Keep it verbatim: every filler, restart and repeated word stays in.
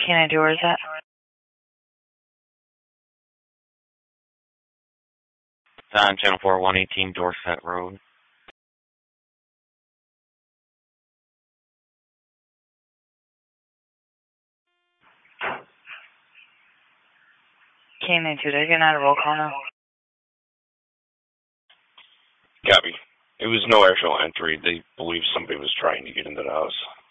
Can I do where is that? It's on Channel four, one eighteen Dorset Road. Canine two, did I get out a roll call now? Copy. It was no actual entry. They believe somebody was trying to get into the house.